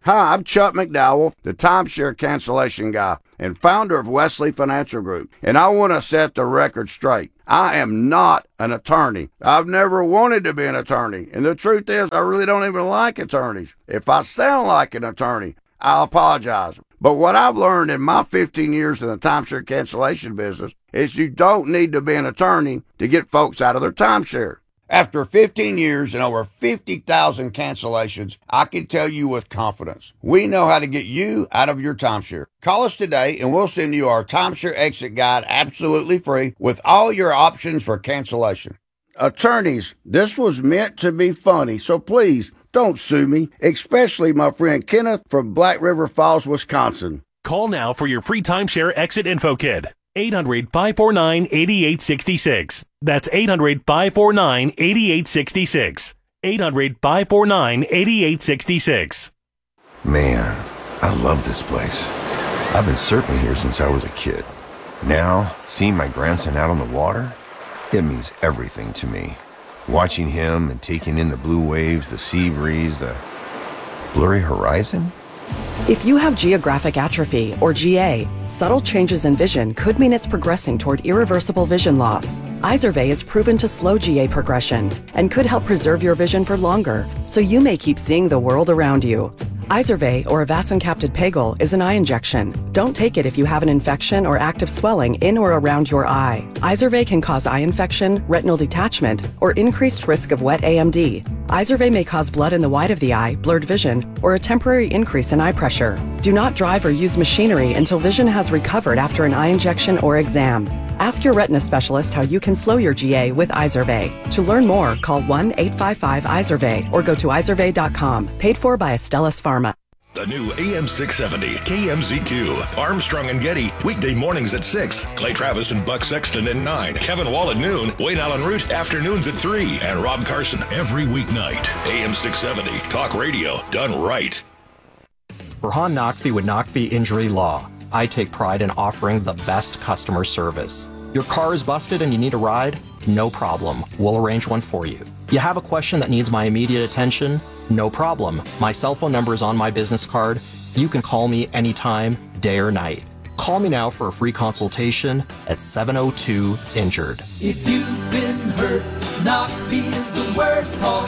Hi, I'm Chuck McDowell, the timeshare cancellation guy and founder of Wesley Financial Group, and I want to set the record straight. I am not an attorney. I've never wanted to be an attorney, and the truth is I really don't even like attorneys. If I sound like an attorney, I apologize. But what I've learned in my 15 years in the timeshare cancellation business is you don't need to be an attorney to get folks out of their timeshare. After 15 years and over 50,000 cancellations, I can tell you with confidence, we know how to get you out of your timeshare. Call us today and we'll send you our timeshare exit guide absolutely free with all your options for cancellation. Attorneys, this was meant to be funny, so please don't sue me, especially my friend Kenneth from Black River Falls, Wisconsin. Call now for your free timeshare exit info kit. 800-549-8866. That's 800-549-8866. 800-549-8866. Man, I love this place. I've been surfing here since I was a kid. Now, seeing my grandson out on the water, it means everything to me. Watching him and taking in the blue waves, the sea breeze, the blurry horizon. If you have geographic atrophy, or GA, subtle changes in vision could mean it's progressing toward irreversible vision loss. Izervay is proven to slow GA progression and could help preserve your vision for longer, so you may keep seeing the world around you. Izervay, or avacincaptad pegol, is an eye injection. Don't take it if you have an infection or active swelling in or around your eye. Izervay can cause eye infection, retinal detachment, or increased risk of wet AMD. Izervay may cause blood in the white of the eye, blurred vision, or a temporary increase in eye pressure. Do not drive or use machinery until vision has recovered after an eye injection or exam. Ask your retina specialist how you can slow your GA with Izervay. To learn more, call 1-855-IZERVAY or go to izervay.com. Paid for by Astellas Pharma. The new AM 670 KMZQ. Armstrong and Getty, weekday mornings at 6. Clay Travis and Buck Sexton at 9. Kevin Wall at noon. Wayne Allen Root, afternoons at 3. And Rob Carson every weeknight. AM 670, talk radio done right. Rahan Naqvi with Naqvi Injury Law. I take pride in offering the best customer service. Your car is busted and you need a ride? No problem. We'll arrange one for you. You have a question that needs my immediate attention? No problem. My cell phone number is on my business card. You can call me anytime, day or night. Call me now for a free consultation at 702-INJURED. If you've been hurt, Naqvi is the word. Call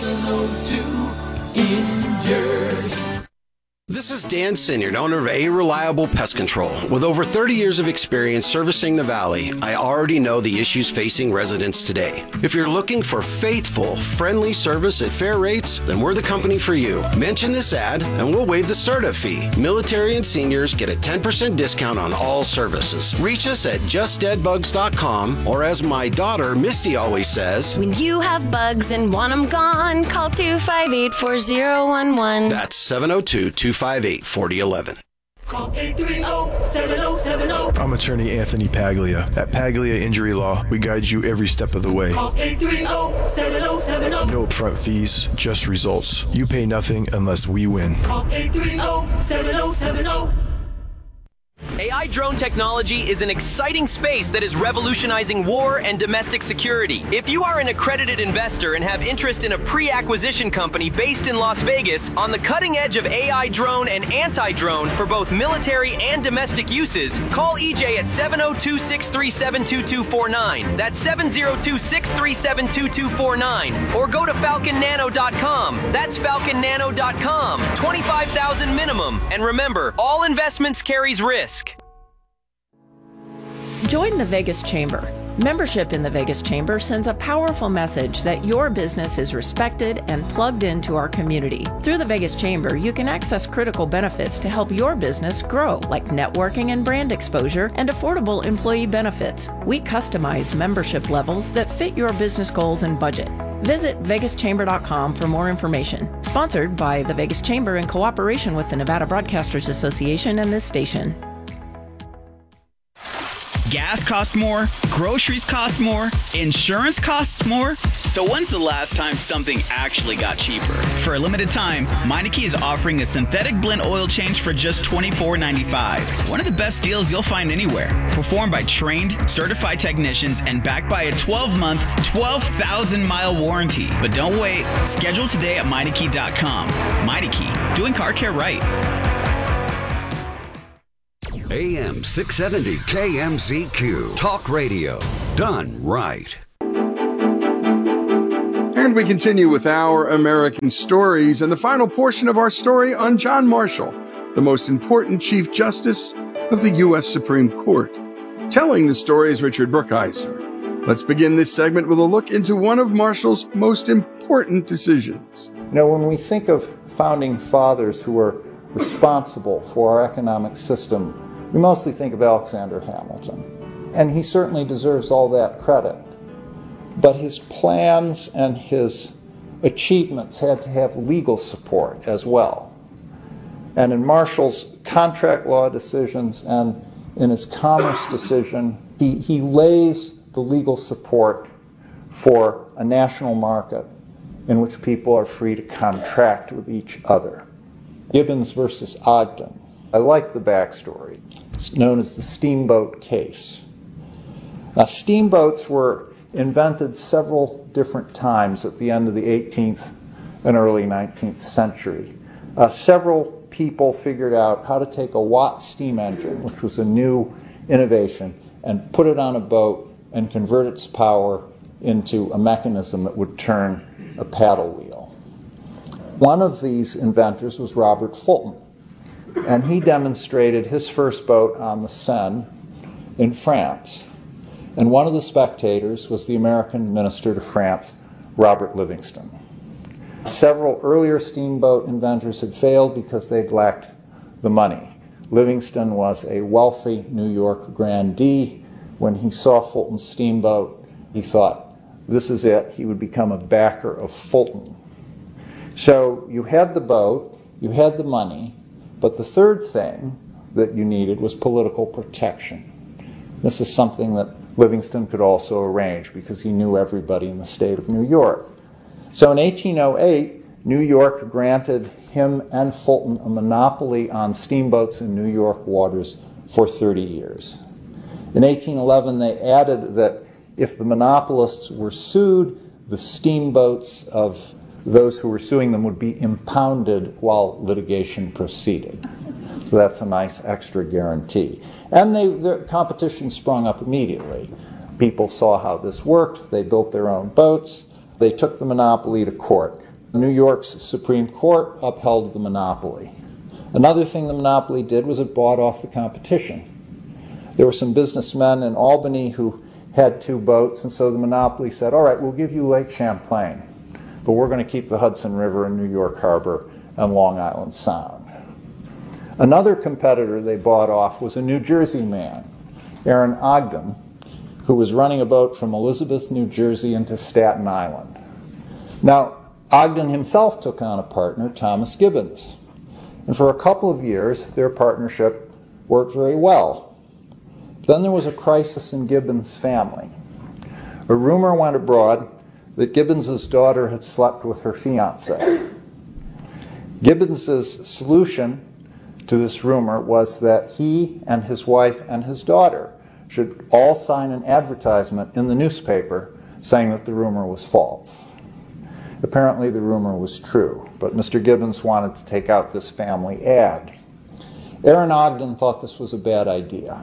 702-INJURED. This is Dan Sinyard, owner of A Reliable Pest Control. With over 30 years of experience servicing the Valley, I already know the issues facing residents today. If you're looking for faithful, friendly service at fair rates, then we're the company for you. Mention this ad and we'll waive the startup fee. Military and seniors get a 10% discount on all services. Reach us at justdeadbugs.com, or as my daughter Misty always says, when you have bugs and want them gone, call 258-4011. That's 702-258-4011. Call 830-7070. I'm attorney Anthony Paglia. At Paglia Injury Law, we guide you every step of the way. Call 830-7070. No upfront fees, just results. You pay nothing unless we win. Call 830-7070. AI drone technology is an exciting space that is revolutionizing war and domestic security. If you are an accredited investor and have interest in a pre-acquisition company based in Las Vegas on the cutting edge of AI drone and anti-drone for both military and domestic uses, call EJ at 702-637-2249. That's 702-637-2249. Or go to falconnano.com. That's falconnano.com. $25,000 minimum. And remember, all investments carries risk. Join the Vegas Chamber. Membership in the Vegas Chamber sends a powerful message that your business is respected and plugged into our community. Through the Vegas Chamber, you can access critical benefits to help your business grow, like networking and brand exposure and affordable employee benefits. We customize membership levels that fit your business goals and budget. Visit vegaschamber.com for more information. Sponsored by the Vegas Chamber in cooperation with the Nevada Broadcasters Association and this station. Gas costs more, groceries cost more, insurance costs more. So when's the last time something actually got cheaper? For a limited time, Meineke is offering a synthetic blend oil change for just $24.95. One of the best deals you'll find anywhere. Performed by trained, certified technicians and backed by a 12-month, 12,000-mile warranty. But don't wait. Schedule today at Meineke.com. Meineke, doing car care right. AM 670 KMZQ. Talk radio. Done right. And we continue with our American stories and the final portion of our story on John Marshall, the most important Chief Justice of the U.S. Supreme Court. Telling the story is Richard Brookhiser. Let's begin this segment with a look into one of Marshall's most important decisions. You know, when we think of founding fathers who were responsible for our economic system, we mostly think of Alexander Hamilton. And he certainly deserves all that credit. But his plans and his achievements had to have legal support as well. And in Marshall's contract law decisions and in his commerce decision, he lays the legal support for a national market in which people are free to contract with each other. Gibbons versus Ogden. I like the backstory. It's known as the steamboat case. Now, steamboats were invented several different times at the end of the 18th and early 19th century. Several people figured out how to take a Watt steam engine, which was a new innovation, and put it on a boat and convert its power into a mechanism that would turn a paddle wheel. One of these inventors was Robert Fulton, and he demonstrated his first boat on the Seine in France. And one of the spectators was the American minister to France, Robert Livingston. Several earlier steamboat inventors had failed because they'd lacked the money. Livingston was a wealthy New York grandee. When he saw Fulton's steamboat, he thought, this is it. He would become a backer of Fulton. So you had the boat, you had the money, but the third thing that you needed was political protection. This is something that Livingston could also arrange because he knew everybody in the state of New York. So in 1808, New York granted him and Fulton a monopoly on steamboats in New York waters for 30 years. In 1811, they added that if the monopolists were sued, the steamboats of those who were suing them would be impounded while litigation proceeded. So that's a nice extra guarantee. And the competition sprung up immediately. People saw how this worked. They built their own boats. They took the monopoly to court. New York's Supreme Court upheld the monopoly. Another thing the monopoly did was it bought off the competition. There were some businessmen in Albany who had two boats, and so the monopoly said, all right, we'll give you Lake Champlain, but we're going to keep the Hudson River and New York Harbor and Long Island Sound. Another competitor they bought off was a New Jersey man, Aaron Ogden, who was running a boat from Elizabeth, New Jersey into Staten Island. Now, Ogden himself took on a partner, Thomas Gibbons, and for a couple of years their partnership worked very well. Then there was a crisis in Gibbons' family. A rumor went abroad that Gibbons' daughter had slept with her fiancé. Gibbons' solution to this rumor was that he and his wife and his daughter should all sign an advertisement in the newspaper saying that the rumor was false. Apparently the rumor was true, but Mr. Gibbons wanted to take out this family ad. Aaron Ogden thought this was a bad idea,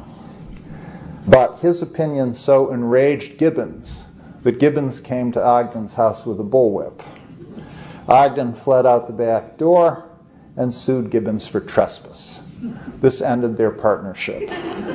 but his opinion so enraged Gibbons that Gibbons came to Ogden's house with a bullwhip. Ogden fled out the back door and sued Gibbons for trespass. This ended their partnership.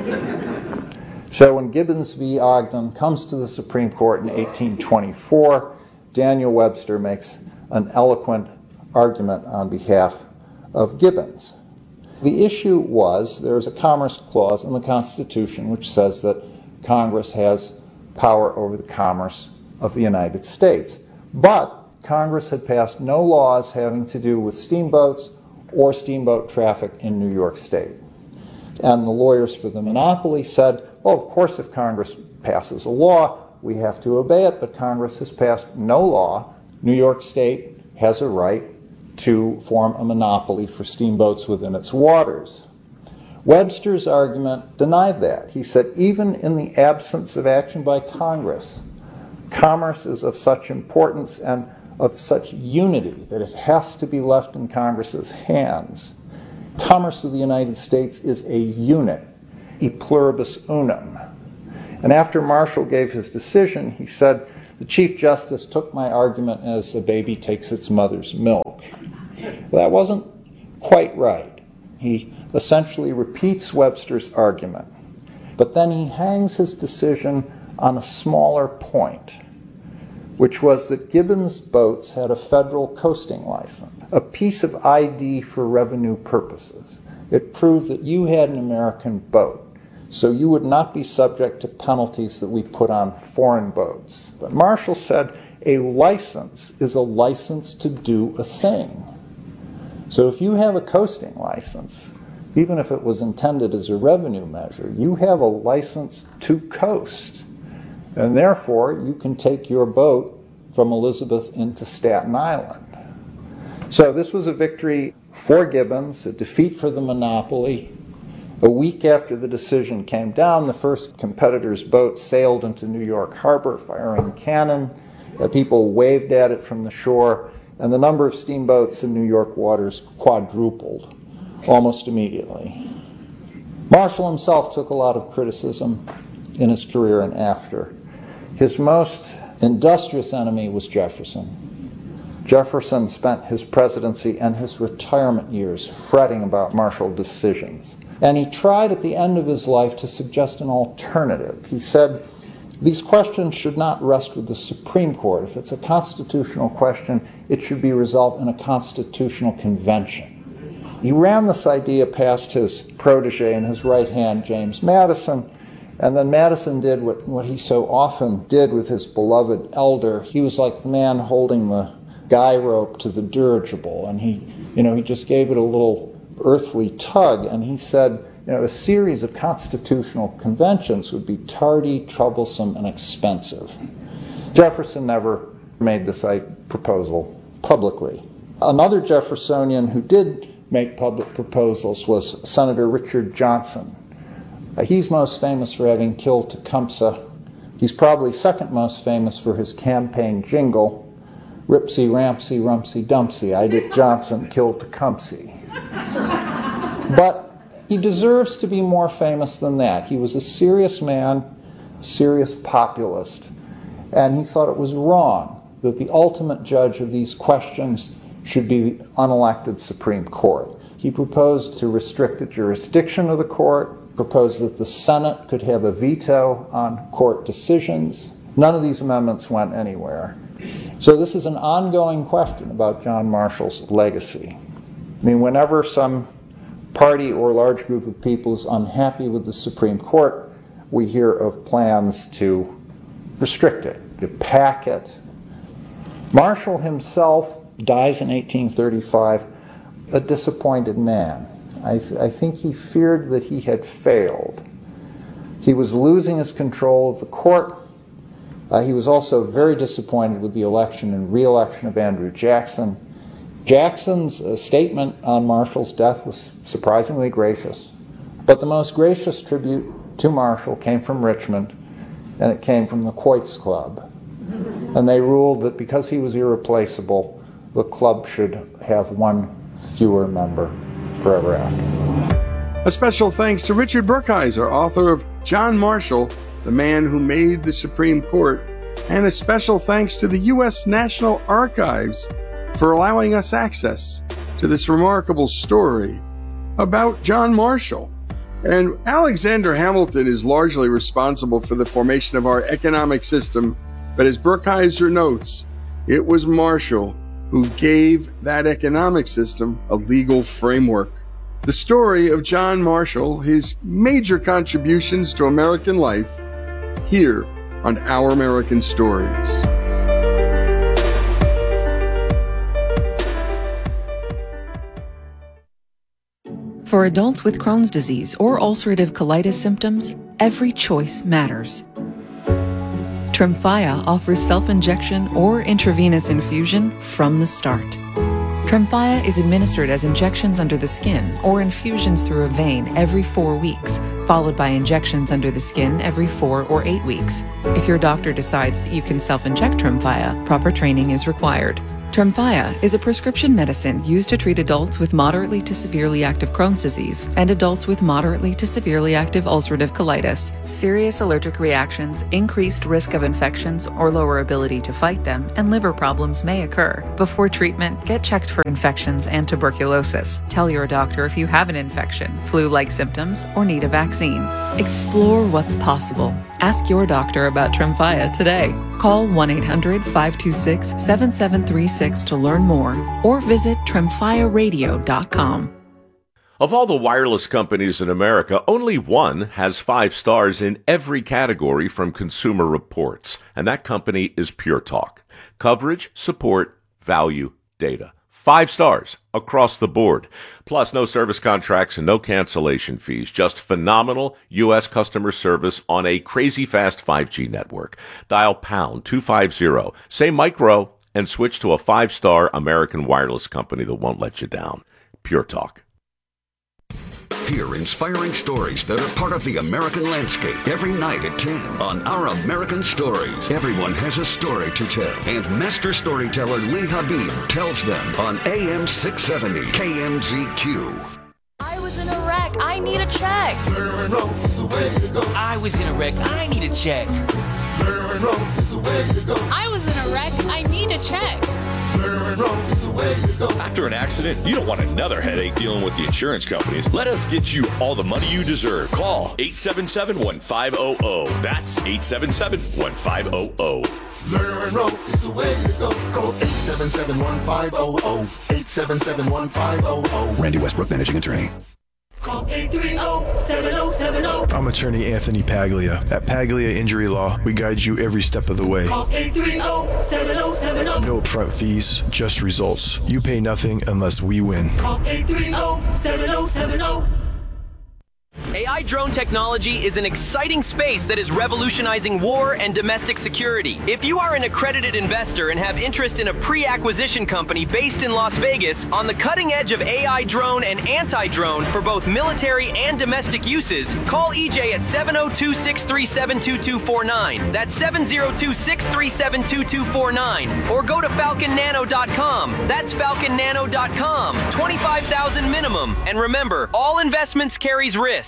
So when Gibbons v. Ogden comes to the Supreme Court in 1824, Daniel Webster makes an eloquent argument on behalf of Gibbons. The issue was there is a Commerce Clause in the Constitution which says that Congress has power over the commerce of the United States. But Congress had passed no laws having to do with steamboats or steamboat traffic in New York State. And the lawyers for the monopoly said, well, of course, if Congress passes a law, we have to obey it, but Congress has passed no law. New York State has a right to form a monopoly for steamboats within its waters. Webster's argument denied that. He said, even in the absence of action by Congress, commerce is of such importance and of such unity that it has to be left in Congress's hands. Commerce of the United States is a unit, e pluribus unum. And after Marshall gave his decision, he said, the Chief Justice took my argument as a baby takes its mother's milk. Well, that wasn't quite right. He essentially repeats Webster's argument, but then he hangs his decision on a smaller point, which was that Gibbons boats had a federal coasting license, a piece of ID for revenue purposes. It proved that you had an American boat, so you would not be subject to penalties that we put on foreign boats. But Marshall said a license is a license to do a thing. So if you have a coasting license, even if it was intended as a revenue measure, you have a license to coast. And therefore, you can take your boat from Elizabeth into Staten Island. So this was a victory for Gibbons, a defeat for the monopoly. A week after the decision came down, the first competitor's boat sailed into New York Harbor, firing cannon. People waved at it from the shore, and the number of steamboats in New York waters quadrupled almost immediately. Marshall himself took a lot of criticism in his career and after. His most industrious enemy was Jefferson. Jefferson spent his presidency and his retirement years fretting about Marshall decisions. And he tried at the end of his life to suggest an alternative. He said, these questions should not rest with the Supreme Court. If it's a constitutional question, it should be resolved in a constitutional convention. He ran this idea past his protege and his right hand, James Madison, and then Madison did what he so often did with his beloved elder. He was like the man holding the guy rope to the dirigible, and he just gave it a little earthly tug, and he said, a series of constitutional conventions would be tardy, troublesome, and expensive. Jefferson never made this proposal publicly. Another Jeffersonian who did make public proposals was Senator Richard Johnson. He's most famous for having killed Tecumseh. He's probably second most famous for his campaign jingle, Ripsy, Rampsy, Rumsy, Dumpsy, I Dick Johnson killed Tecumseh. But he deserves to be more famous than that. He was a serious man, a serious populist, and he thought it was wrong that the ultimate judge of these questions should be the unelected Supreme Court. He proposed to restrict the jurisdiction of the court, proposed that the Senate could have a veto on court decisions. None of these amendments went anywhere. So this is an ongoing question about John Marshall's legacy. I mean, whenever some party or large group of people is unhappy with the Supreme Court, we hear of plans to restrict it, to pack it. Marshall himself dies in 1835, a disappointed man. I think he feared that he had failed. He was losing his control of the court. He was also very disappointed with the election and re-election of Andrew Jackson. Jackson's statement on Marshall's death was surprisingly gracious, but the most gracious tribute to Marshall came from Richmond, and it came from the Quoits Club. And they ruled that because he was irreplaceable, the club should have one fewer member forever after. A special thanks to Richard Brookhiser, author of John Marshall, the Man Who Made the Supreme Court, and a special thanks to the U.S. National Archives for allowing us access to this remarkable story about John Marshall. And Alexander Hamilton is largely responsible for the formation of our economic system, but as Brookhiser notes, it was Marshall who gave that economic system a legal framework. The story of John Marshall, his major contributions to American life, here on Our American Stories. For adults with Crohn's disease or ulcerative colitis symptoms, every choice matters. Tremfya offers self-injection or intravenous infusion from the start. Tremfya is administered as injections under the skin or infusions through a vein every 4 weeks, followed by injections under the skin every 4 or 8 weeks. If your doctor decides that you can self-inject Tremfya, proper training is required. Tremfya is a prescription medicine used to treat adults with moderately to severely active Crohn's disease and adults with moderately to severely active ulcerative colitis. Serious allergic reactions, increased risk of infections or lower ability to fight them, and liver problems may occur. Before treatment, get checked for infections and tuberculosis. Tell your doctor if you have an infection, flu-like symptoms, or need a vaccine. Explore what's possible. Ask your doctor about Tremfya today. Call 1-800-526-7736 to learn more or visit tremfyaradio.com. Of all the wireless companies in America, only one has 5 stars in every category from Consumer Reports, and that company is Pure Talk. Coverage, support, value, data. 5 stars across the board. Plus, no service contracts and no cancellation fees. Just phenomenal U.S. customer service on a crazy fast 5G network. Dial pound 250, say micro, and switch to a 5-star American wireless company that won't let you down. Pure Talk. Hear inspiring stories that are part of the American landscape every night at 10 on Our American Stories. Everyone has a story to tell, and master storyteller Lee Habib tells them on AM 670 KMZQ. I was in a wreck. I need a check. I was in a wreck. I need a check. I was in a wreck. I need a check. After an accident, you don't want another headache dealing with the insurance companies. Let us get you all the money you deserve. Call 877-1500. That's 877-1500. Learn Road is the way to go. Call 877-1500. 877-1500. Randy Westbrook, managing attorney. Call 830-7070. I'm attorney Anthony Paglia. At Paglia Injury Law, we guide you every step of the way. Call 830-7070. No upfront fees, just results. You pay nothing unless we win. Call 830-7070. AI drone technology is an exciting space that is revolutionizing war and domestic security. If you are an accredited investor and have interest in a pre-acquisition company based in Las Vegas on the cutting edge of AI drone and anti-drone for both military and domestic uses, call EJ at 702-637-2249. That's 702-637-2249. Or go to falconnano.com. That's falconnano.com. $25,000 minimum. And remember, all investments carries risk.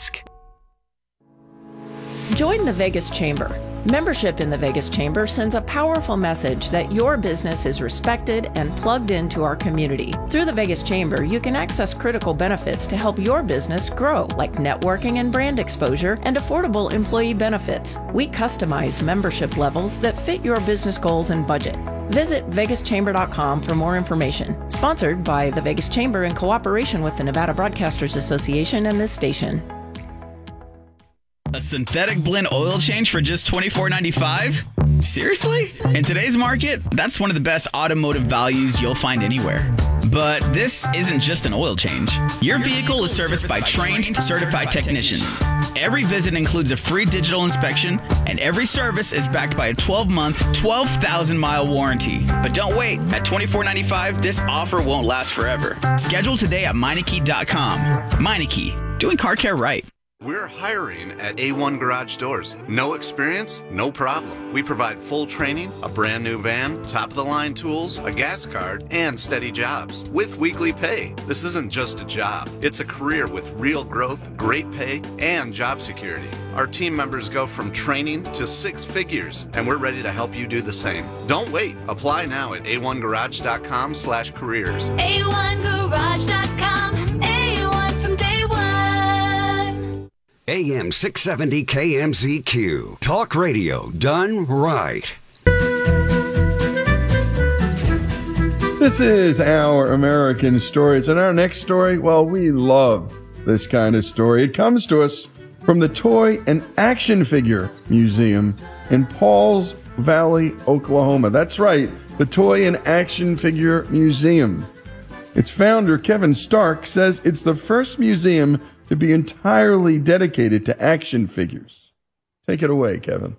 Join the Vegas Chamber. Membership in the Vegas Chamber sends a powerful message that your business is respected and plugged into our community. Through the Vegas Chamber, you can access critical benefits to help your business grow, like networking and brand exposure and affordable employee benefits. We customize membership levels that fit your business goals and budget. Visit vegaschamber.com for more information. Sponsored by the Vegas Chamber in cooperation with the Nevada Broadcasters Association and this station. A synthetic blend oil change for just $24.95? Seriously? In today's market, that's one of the best automotive values you'll find anywhere. But this isn't just an oil change. Your vehicle is serviced by trained, certified technicians. Every visit includes a free digital inspection, and every service is backed by a 12-month, 12,000-mile warranty. But don't wait. At $24.95, this offer won't last forever. Schedule today at Meineke.com. Meineke, doing car care right. We're hiring at A1 Garage Doors. No experience? No problem. We provide full training, a brand new van, top-of-the-line tools, a gas card, and steady jobs with weekly pay. This isn't just a job. It's a career with real growth, great pay, and job security. Our team members go from training to 6 figures, and we're ready to help you do the same. Don't wait. Apply now at a1garage.com/careers. A1garage.com. A1 from day one. AM 670 KMZQ. Talk radio done right. This is Our American Stories. And our next story, well, we love this kind of story. It comes to us from the Toy and Action Figure Museum in Pauls Valley, Oklahoma. That's right, the Toy and Action Figure Museum. Its founder, Kevin Stark, says it's the first museum to be entirely dedicated to action figures. Take it away, Kevin.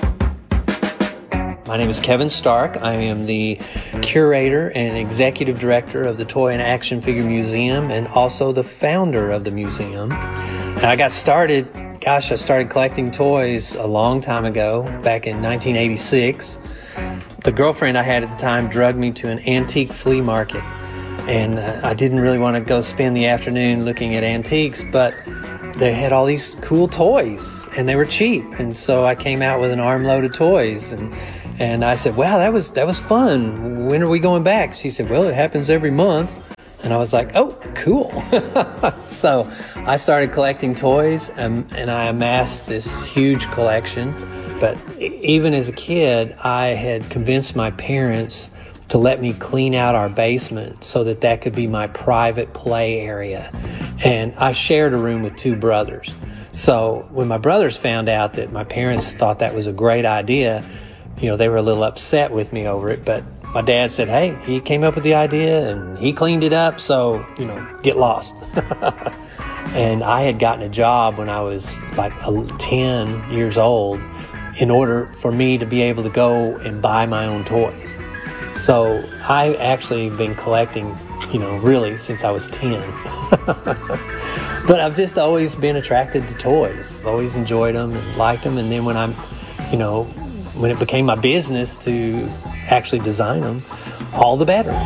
My name is Kevin Stark. I am the curator and executive director of the Toy and Action Figure Museum and also the founder of the museum. And I started collecting toys a long time ago, back in 1986. The girlfriend I had at the time drugged me to an antique flea market. And I didn't really want to go spend the afternoon looking at antiques, but they had all these cool toys and they were cheap. And so I came out with an armload of toys and I said, wow, that was fun. When are we going back? She said, well, it happens every month. And I was like, oh, cool. So I started collecting toys and I amassed this huge collection. But even as a kid, I had convinced my parents to let me clean out our basement so that could be my private play area. And I shared a room with two brothers. So when my brothers found out that my parents thought that was a great idea, they were a little upset with me over it, but my dad said, hey, he came up with the idea and he cleaned it up, so, get lost. And I had gotten a job when I was like 10 years old in order for me to be able to go and buy my own toys. So I actually been collecting, really since I was 10. But I've just always been attracted to toys, always enjoyed them and liked them. And then when when it became my business to actually design them, all the better.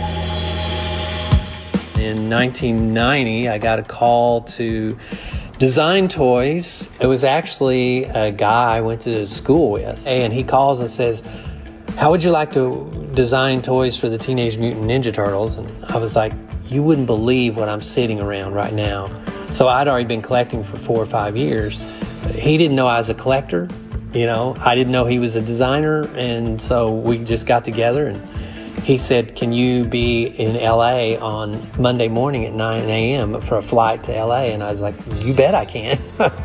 In 1990, I got a call to design toys. It was actually a guy I went to school with, and he calls and says, how would you like to design toys for the Teenage Mutant Ninja Turtles? And I was like, you wouldn't believe what I'm sitting around right now. So I'd already been collecting for 4 or 5 years. He didn't know I was a collector. I didn't know he was a designer, and so we just got together and he said, can you be in LA on Monday morning at 9 a.m. for a flight to LA? And I was like, you bet I can.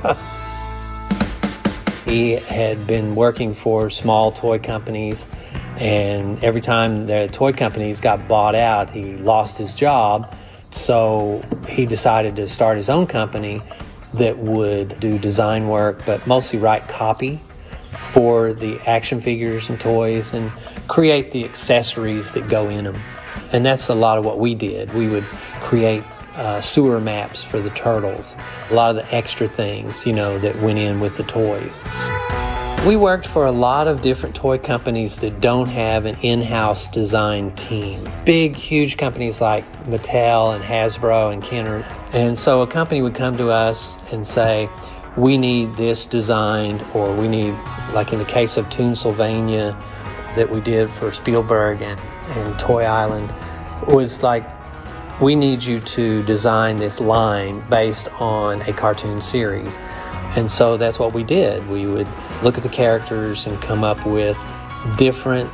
He had been working for small toy companies, and every time their toy companies got bought out, he lost his job. So he decided to start his own company that would do design work, but mostly write copy for the action figures and toys and create the accessories that go in them. And that's a lot of what we did. We would create sewer maps for the turtles, a lot of the extra things, that went in with the toys. We worked for a lot of different toy companies that don't have an in-house design team. Big, huge companies like Mattel and Hasbro and Kenner. And so a company would come to us and say, we need this designed, or we need, like in the case of Toonsylvania that we did for Spielberg and Toy Island, was like, we need you to design this line based on a cartoon series. And so that's what we did. We would look at the characters and come up with different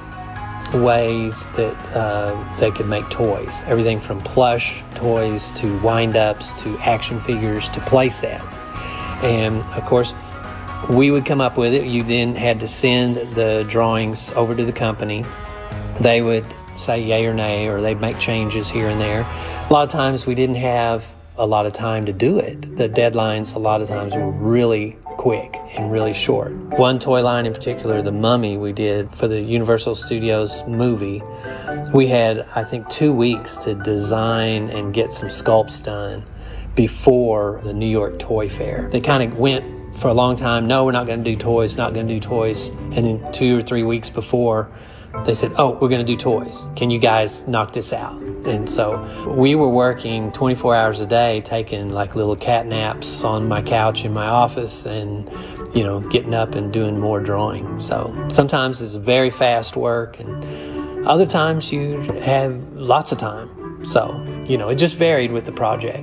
ways that they could make toys. Everything from plush toys to wind-ups to action figures to play sets. And of course, we would come up with it. You then had to send the drawings over to the company. They would say yay or nay, or they'd make changes here and there. A lot of times we didn't have a lot of time to do it. The deadlines a lot of times were really quick and really short. One toy line in particular, the Mummy, we did for the Universal Studios movie. We had, I think, 2 weeks to design and get some sculpts done before the New York Toy Fair. They kind of went for a long time, no, we're not going to do toys, not going to do toys. And then 2 or 3 weeks before, they said, oh, we're going to do toys. Can you guys knock this out? And so we were working 24 hours a day, taking like little cat naps on my couch in my office and, getting up and doing more drawing. So sometimes it's very fast work, and other times you have lots of time. So, it just varied with the project.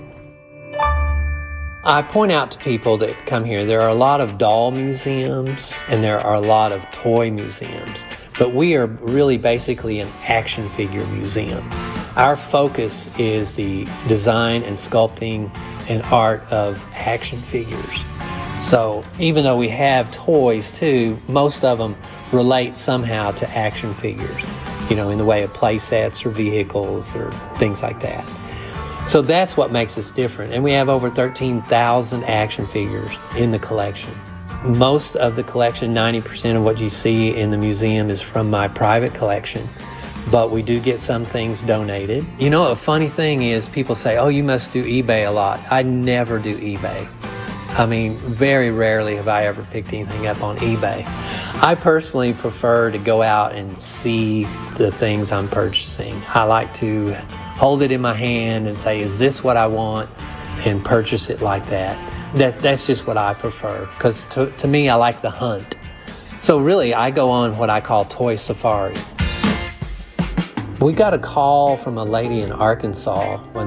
I point out to people that come here, there are a lot of doll museums and there are a lot of toy museums, but we are really basically an action figure museum. Our focus is the design and sculpting and art of action figures. So even though we have toys too, most of them relate somehow to action figures, in the way of play sets or vehicles or things like that. So that's what makes us different. And we have over 13,000 action figures in the collection. Most of the collection, 90% of what you see in the museum, is from my private collection. But we do get some things donated. You know, a funny thing is people say, oh, you must do eBay a lot. I never do eBay. I mean, very rarely have I ever picked anything up on eBay. I personally prefer to go out and see the things I'm purchasing. I like to hold it in my hand and say, is this what I want? And purchase it like that. That's just what I prefer, because to me, I like the hunt. So really, I go on what I call Toy Safari. We got a call from a lady in Arkansas when